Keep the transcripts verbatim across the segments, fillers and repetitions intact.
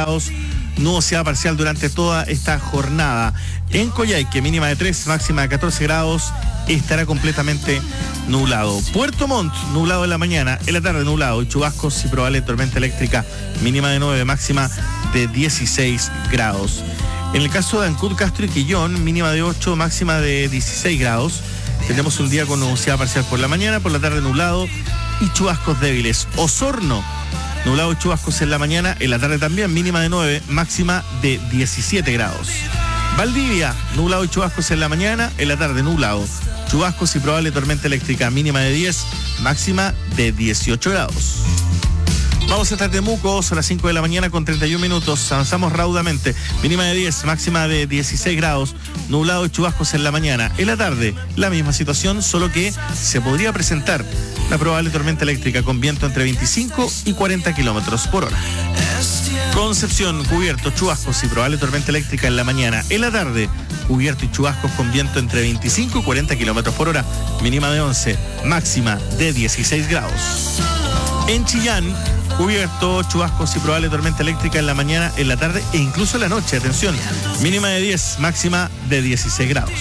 grados, nubosidad parcial durante toda esta jornada. En Coyhaique, mínima de tres, máxima de catorce grados, estará completamente nublado. Puerto Montt, nublado en la mañana, en la tarde nublado y chubascos y probable tormenta eléctrica, mínima de nueve, máxima de dieciséis grados. En el caso de Ancud, Castro y Quillón, mínima de ocho, máxima de dieciséis grados. Tendremos un día con nubosidad parcial por la mañana, por la tarde nublado y chubascos débiles. Osorno, nublado y chubascos en la mañana, en la tarde también, mínima de nueve, máxima de diecisiete grados. Valdivia, nublado y chubascos en la mañana, en la tarde nublado, chubascos y probable tormenta eléctrica, mínima de diez, máxima de dieciocho grados. Vamos a estar Temuco, son las cinco de la mañana con treinta y un minutos, avanzamos raudamente, mínima de diez, máxima de dieciséis grados, nublado y chubascos en la mañana, en la tarde la misma situación, solo que se podría presentar la probable tormenta eléctrica con viento entre veinticinco y cuarenta kilómetros por hora. Concepción, cubierto, chubascos y probable tormenta eléctrica en la mañana. En la tarde, cubierto y chubascos con viento entre veinticinco y cuarenta kilómetros por hora. Mínima de once, máxima de dieciséis grados. En Chillán, cubierto, chubascos y probable tormenta eléctrica en la mañana, en la tarde e incluso en la noche. Atención, mínima de diez, máxima de dieciséis grados.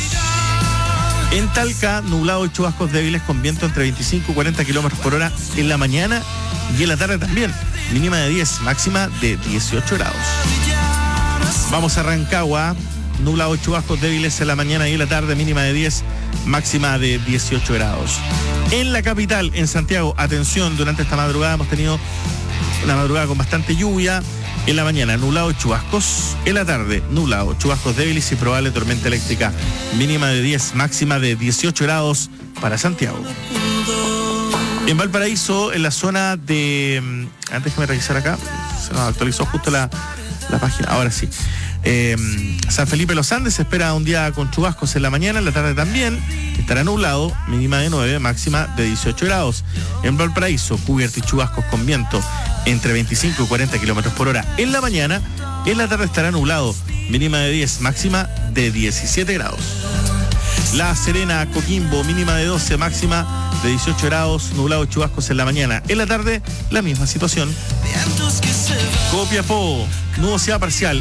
En Talca, nublado y chubascos débiles con viento entre veinticinco y cuarenta kilómetros por hora en la mañana y en la tarde también. Mínima de diez, máxima de dieciocho grados. Vamos a Rancagua, nublado y chubascos débiles en la mañana y en la tarde, mínima de diez, máxima de dieciocho grados. En la capital, en Santiago, atención, durante esta madrugada hemos tenido una madrugada con bastante lluvia. En la mañana, nublado y chubascos. En la tarde, nublado, chubascos débiles y probable tormenta eléctrica. Mínima de diez, máxima de dieciocho grados para Santiago. En Valparaíso, en la zona de... Antes que me revisar acá, se nos actualizó justo la, la página. Ahora sí. Eh, San Felipe Los Andes se espera un día con chubascos en la mañana, en la tarde también. Estará nublado, mínima de nueve, máxima de dieciocho grados. En Valparaíso, cubierto y chubascos con viento entre veinticinco y cuarenta kilómetros por hora en la mañana. En la tarde estará nublado, mínima de diez, máxima de diecisiete grados. La Serena, Coquimbo, mínima de doce, máxima de dieciocho grados, nublado y chubascos en la mañana. En la tarde, la misma situación. Copiapó, nubosidad parcial.